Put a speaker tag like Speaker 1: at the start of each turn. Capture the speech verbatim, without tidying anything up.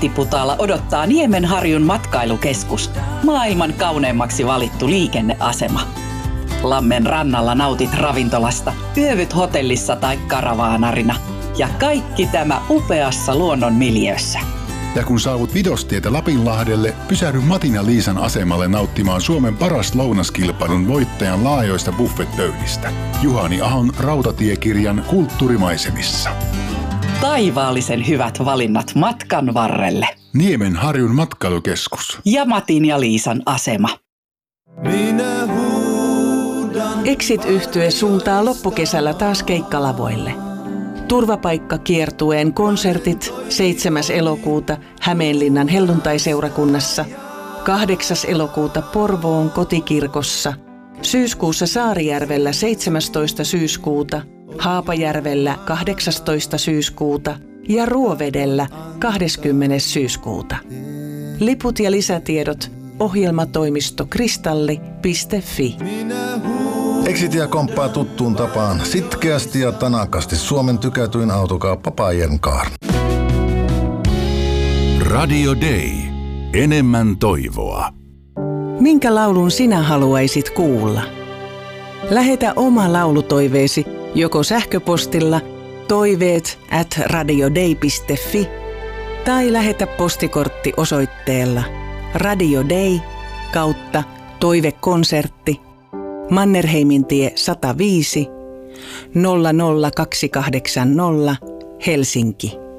Speaker 1: Lahtiputaalla odottaa Niemenharjun matkailukeskus, maailman kauneimmaksi valittu liikenneasema. Lammen rannalla nautit ravintolasta, yövyt hotellissa tai karavaanarina ja kaikki tämä upeassa luonnon miljöössä.
Speaker 2: Ja kun saavut Vidostietä Lapinlahdelle, pysähdy Matin ja Liisan asemalle nauttimaan Suomen paras lounaskilpailun voittajan laajoista buffetpöydistä. Juhani Ahon rautatiekirjan Kulttuurimaisemissa.
Speaker 1: Taivaallisen hyvät valinnat matkan varrelle.
Speaker 2: Niemenharjun matkailukeskus.
Speaker 1: Ja Matin ja Liisan asema.
Speaker 3: Exit-yhtye suuntaa loppukesällä taas keikkalavoille. Turvapaikkakiertueen konsertit seitsemäs elokuuta Hämeenlinnan helluntaiseurakunnassa, kahdeksas elokuuta Porvoon kotikirkossa, syyskuussa Saarijärvellä seitsemästoista syyskuuta, Haapajärvellä kahdeksastoista syyskuuta ja Ruovedellä kahdeskymmenes syyskuuta. Liput ja lisätiedot ohjelmatoimisto kristalli piste fi.
Speaker 4: Exitia komppaa tuttuun tapaan sitkeästi ja tanakasti Suomen tykätyin autokauppa Pajenkaar.
Speaker 5: Radio Day. Enemmän toivoa.
Speaker 3: Minkä laulun sinä haluaisit kuulla? Lähetä oma laulutoiveesi joko sähköpostilla toiveet at radiodei piste fi tai lähetä postikortti osoitteella Radio Day kautta toivekonsertti Mannerheimintie sata viisi nolla nolla kaksi kahdeksan nolla Helsinki.